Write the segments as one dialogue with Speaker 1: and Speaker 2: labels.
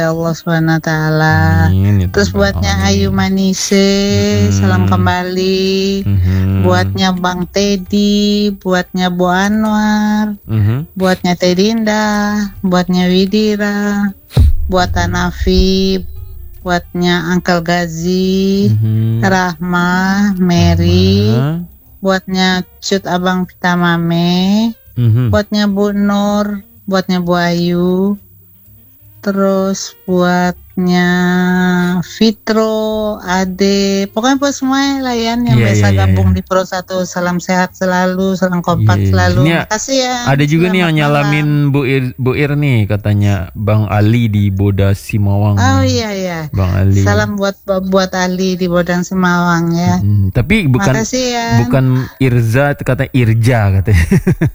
Speaker 1: Allah SWT.
Speaker 2: Amin, ya
Speaker 1: Terus
Speaker 2: Rabbal
Speaker 1: buatnya
Speaker 2: Alamin.
Speaker 1: Ayu Manise, salam kembali. Buatnya Bang Teddy, buatnya Bu Anwar, buatnya Tedinda, buatnya Widira, buat Anafib, buatnya Uncle Gazi, Rahma, Mary, buatnya Cut Abang Pitamame, buatnya Bu Nur, buatnya Bu Ayu, terus buatnya Fitro, Ade, pokoknya buat semuanya lah yang biasa gabung di Pro 1. Salam sehat selalu, salam kompak selalu.
Speaker 2: Ini
Speaker 1: Makasih ya.
Speaker 2: ada juga nih yang
Speaker 1: Selamat
Speaker 2: nyalamin Bu Ir nih, katanya Bang Ali di Boda Simawang.
Speaker 1: Oh iya.
Speaker 2: Bang Ali.
Speaker 1: Salam buat Ali di Bodang Semawang ya.
Speaker 2: Tapi bukan
Speaker 1: Makasih ya.
Speaker 2: bukan Irza, kata Irja katanya.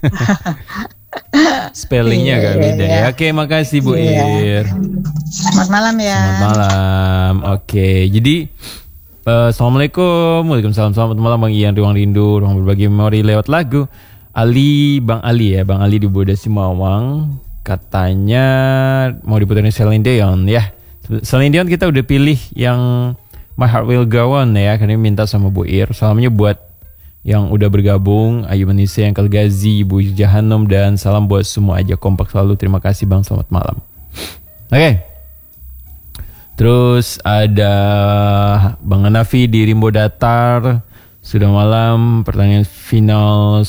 Speaker 2: Spellingnya agak beda ya. Oke, makasih Bu Ir.
Speaker 1: Selamat malam ya.
Speaker 2: Selamat malam. Oke, jadi Assalamualaikum, waalaikumsalam, selamat malam Bang Ian, Ruang Rindu, Ruang Berbagi Memori lewat lagu Bang Ali di Boda Simawang, katanya mau diputerin Celine Dion ya. Celine Dion kita udah pilih yang My Heart Will Go On ya, karena minta sama Bu Ir. Salamnya buat yang udah bergabung, Ayu Manise, yang Gazi, Ibu Jahanum, dan salam buat semua aja kompak selalu. Terima kasih Bang, selamat malam. Oke. Terus ada Bang Hanafi di Rimbo Datar. Sudah malam, pertandingan final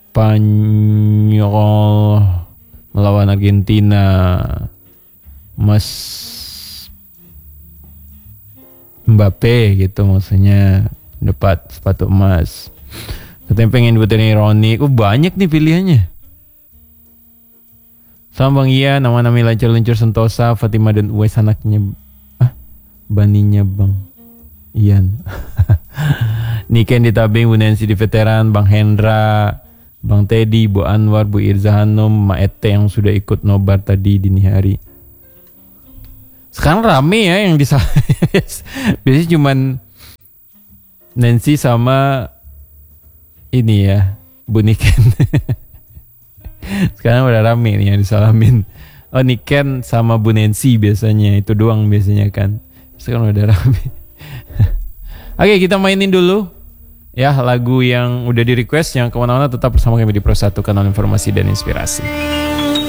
Speaker 2: Spanyol melawan Argentina. Mas Mbappe gitu maksudnya dapat sepatu emas. Katanya pengen diputerin Roni. Banyak nih pilihannya. Sama Bang Iya, nama-nama lancar-luncur Sentosa, Fatima dan Uwais anaknya baninya Bang Ian. Niken di Tabing, Bu Nancy di Veteran, Bang Hendra, Bang Teddy, Bu Anwar, Bu Irza Hanum, Ma Ete yang sudah ikut nobar tadi dini hari. Sekarang rame ya yang di biasanya cuman Nancy sama ini ya, Bu Niken. Sekarang udah rame nih yang disalamin. Oh, Niken sama Bu Nancy biasanya, itu doang biasanya kan. Sekarang udah rame. Oke, kita mainin dulu ya lagu yang udah di request. Yang kemana-mana tetap bersama kami di Pro 1, kanal informasi dan inspirasi.